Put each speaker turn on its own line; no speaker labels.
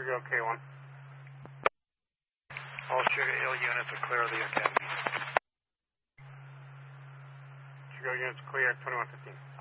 Sugar Hill K1.
All Sugar Hill units are clear of the academy.
Sugar Hill units clear at 2115.